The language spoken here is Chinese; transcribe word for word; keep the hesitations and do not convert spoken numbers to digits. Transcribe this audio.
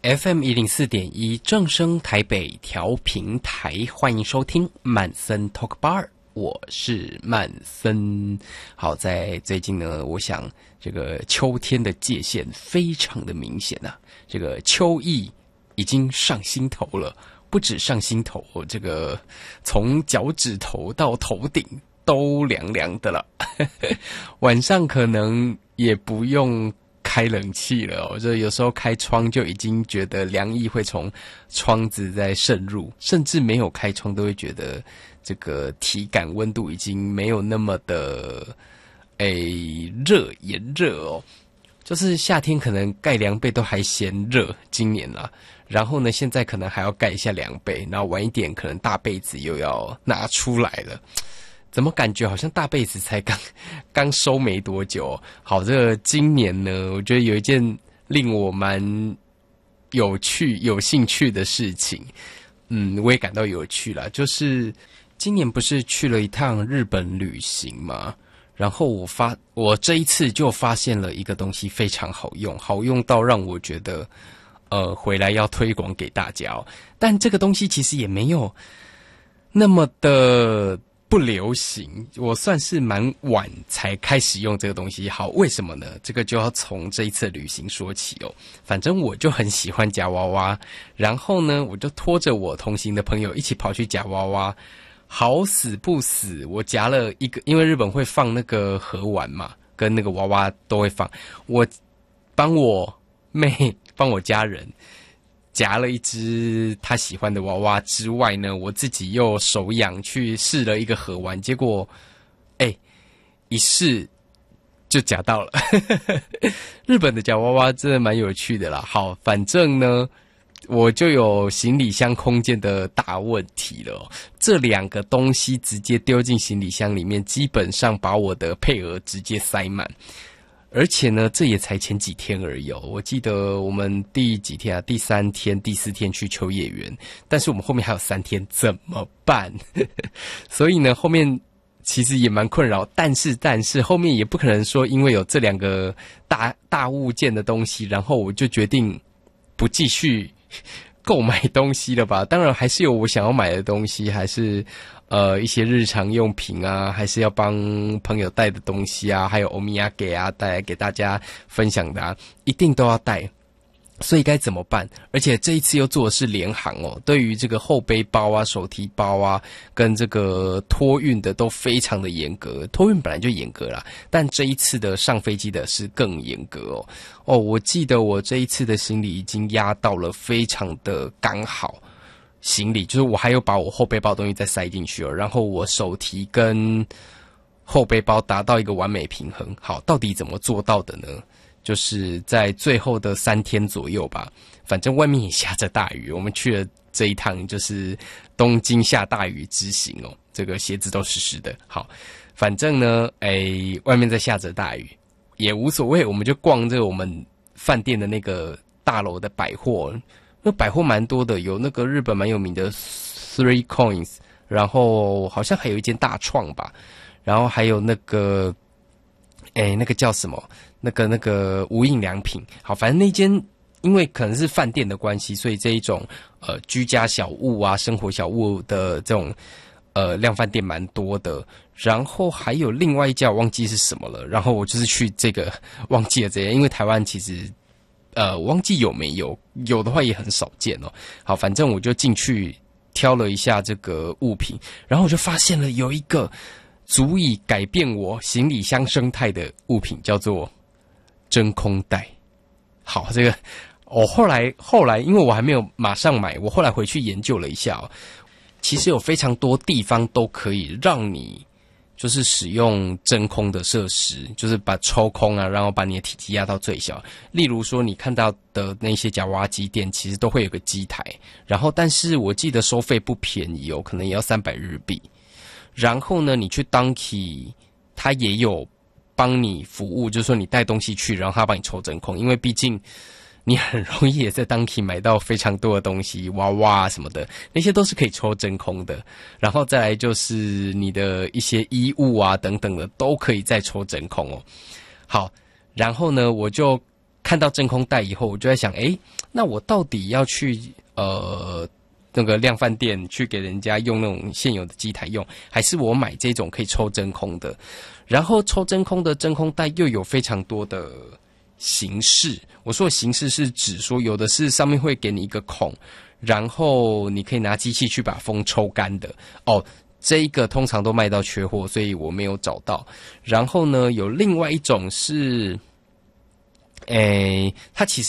F M 一零四点一正声台北调频台，欢迎收听曼森 Talk Bar， 我是曼森。好，在最近呢，我想这个秋天的界限非常的明显啊，这个秋意已经上心头了，不止上心头，这个从脚趾头到头顶都凉凉的了。晚上可能也不用开冷气了哦，这有时候开窗就已经觉得凉意会从窗子在渗入，甚至没有开窗都会觉得这个体感温度已经没有那么的诶热炎热哦。就是夏天可能盖凉被都还嫌热，今年啦，然后呢现在可能还要盖一下凉被，然后晚一点可能大被子又要拿出来了。怎么感觉好像大被子才刚刚收没多久哦？好，这个今年呢，我觉得有一件令我蛮有趣、有兴趣的事情，嗯，我也感到有趣啦。就是今年不是去了一趟日本旅行嘛，然后我发我这一次就发现了一个东西非常好用，好用到让我觉得呃回来要推广给大家哦。但这个东西其实也没有那么的不流行，我算是蛮晚才开始用这个东西。好，为什么呢？这个就要从这一次旅行说起哦。反正我就很喜欢夹娃娃，然后呢，我就拖着我同行的朋友一起跑去夹娃娃。好死不死，我夹了一个，因为日本会放那个盒丸嘛，跟那个娃娃都会放。我帮我妹、帮我家人夹了一只他喜欢的娃娃之外呢，我自己又手痒去试了一个盒丸，结果，哎，一试就夹到了。日本的夹娃娃真的蛮有趣的啦。好，反正呢，我就有行李箱空间的大问题了哦。这两个东西直接丢进行李箱里面，基本上把我的配额直接塞满。而且呢，这也才前几天而已哦。我记得我们第几天啊？第三天、第四天去秋叶原，但是我们后面还有三天，怎么办？所以呢，后面其实也蛮困扰。但是，但是后面也不可能说，因为有这两个大大物件的东西，然后我就决定不继续购买东西了吧？当然还是有我想要买的东西，还是呃一些日常用品啊，还是要帮朋友带的东西啊，还有欧米亚给啊带来给大家分享的啊，一定都要带。所以该怎么办？而且这一次又做的是联航哦，对于这个后背包啊、手提包啊，跟这个托运的都非常的严格。托运本来就严格啦，但这一次的上飞机的是更严格哦。哦，我记得我这一次的行李已经压到了非常的刚好。行李就是我还有把我后背包的东西再塞进去哦，然后我手提跟后背包达到一个完美平衡。好，到底怎么做到的呢？就是在最后的三天左右吧，反正外面也下着大雨，我们去了这一趟就是东京下大雨之行哦，这个鞋子都湿湿的。好，反正呢，哎，外面在下着大雨也无所谓，我们就逛这个我们饭店的那个大楼的百货。那百货蛮多的，有那个日本蛮有名的 Three Coins， 然后好像还有一间大创吧，然后还有那个，哎，那个叫什么？那个那个无印良品。好，反正那间因为可能是饭店的关系，所以这一种呃居家小物啊、生活小物的这种呃量贩店蛮多的。然后还有另外一家我忘记是什么了，然后我就是去这个忘记了这些，因为台湾其实。呃，我忘记有没有，有的话也很少见哦。好，反正我就进去挑了一下这个物品，然后我就发现了有一个足以改变我行李箱生态的物品，叫做真空袋。好，这个我后来后来，因为我还没有马上买，我后来回去研究了一下哦，其实有非常多地方都可以让你。就是使用真空的设施，就是把抽空啊，然后把你的体积压到最小。例如说，你看到的那些夹娃娃机店，其实都会有个机台，然后但是我记得收费不便宜哦，可能也要三百日币。然后呢，你去 Donkey， 它也有帮你服务，就是说你带东西去，然后它帮你抽真空，因为毕竟。你很容易也在 Donkey 买到非常多的东西，娃娃什么的，那些都是可以抽真空的。然后再来就是你的一些衣物啊等等的，都可以再抽真空哦。好，然后呢，我就看到真空袋以后，我就在想，诶，那我到底要去呃那个量贩店去给人家用那种现有的机台用，还是我买这种可以抽真空的？然后抽真空的真空袋又有非常多的形式。我说的形式是指说，有的是上面会给你一个孔，然后你可以拿机器去把风抽干的哦。这一个通常都卖到缺货，所以我没有找到。然后呢，有另外一种是，诶，它其实